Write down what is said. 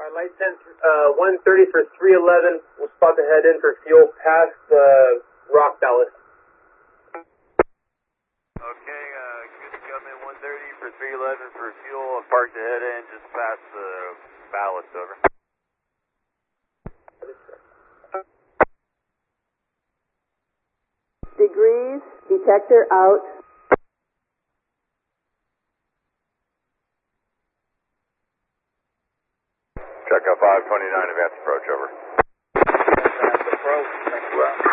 Light 10, 130 for 311. We'll spot the head in for fuel past the rock ballast. Okay, good to come in 130 for 311 for fuel and park the head in just past the ballast, over. Degrees, detector out. Check out 529, advance approach, over. Advance approach,